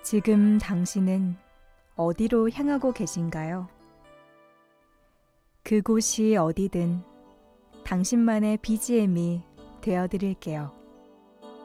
지금 당신은 어디로 향하고 계신가요? 그곳이 어디든 당신만의 BGM이 되어드릴게요.